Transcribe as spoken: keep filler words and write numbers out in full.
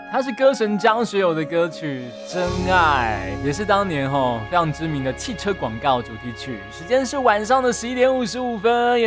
它是歌神张学友的歌曲《真爱》，也是当年吼非常知名的汽车广告主题曲。时间是晚上的十一点五十五分，也